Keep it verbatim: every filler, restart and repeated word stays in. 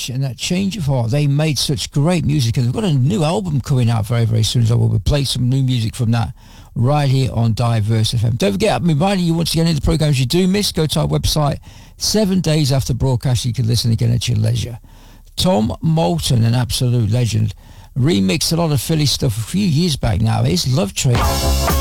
and that Change of Heart. They made such great music, and they've got a new album coming out very, very soon, so we'll play some new music from that right here on Diverse F M. Don't forget, I'm reminding you once again, in the programs you do miss, go to our website seven days after broadcast. You can listen again at your leisure. Tom Moulton, an absolute legend, remixed a lot of Philly stuff a few years back now. It's Love Train.